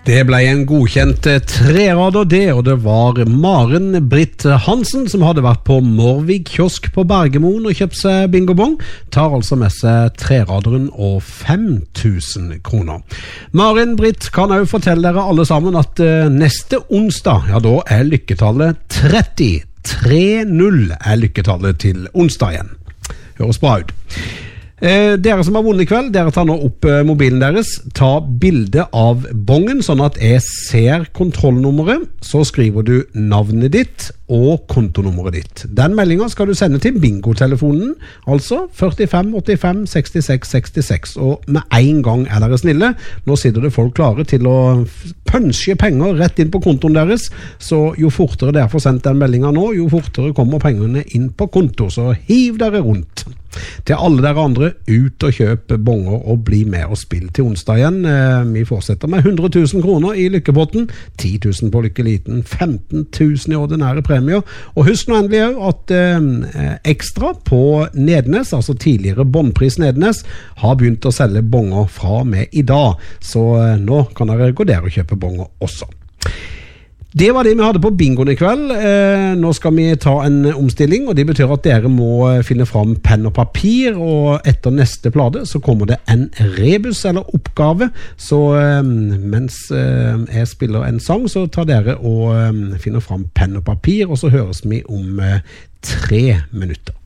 Det ble en godkjent trerader det, og det var Maren Britt Hansen som hadde vært på Morvig kiosk på Bergemoen og kjøpt seg bingobong. Tar altså med seg treraderen og 5.000 kroner. Maren Britt kan også fortelle dere alle sammen at neste onsdag, ja da er lykketallet 30. 3-0 er lykketallet til onsdag igjen. Høres bra ut. Dere som har vunnet i kveld, dere tar nå opp mobilen deres, ta bilde av bongen sånn at jeg ser kontrollnummeret, så skriver du navnet ditt og kontonummeret ditt. Den meldingen skal du sende til bingotelefonen, altså 45 85 66 66, og med en gang er dere snille. Nå sitter det folk klare til å pønske penger rett inn på kontoen deres, så jo fortere dere får sendt den meldingen nå, jo fortere kommer pengene inn på konto, så hiv dere rundt. Til alle dere andre, ut og kjøp bonger og bli med og spill til onsdag igjen. Vi fortsetter med 100 000 kroner i lykkepotten, 10 000 på lykkeliten, 15 000 i ordinære premier, og husk nå endelig også at Ekstra på Nednes, altså tidligere båndpris Nednes, har begynt å selge bonger fra med i dag, så nå kan dere gå der og kjøpe bonger også. Det var det vi hadde på bingoen i kveld. Nå skal vi ta en omstilling, og det betyr at dere må finne fram penn og papir, og etter neste plate så kommer det en rebus eller oppgave, så mens jeg spiller en sang, så tar dere og finner fram penn og papir, og så høres vi om 3 minutter.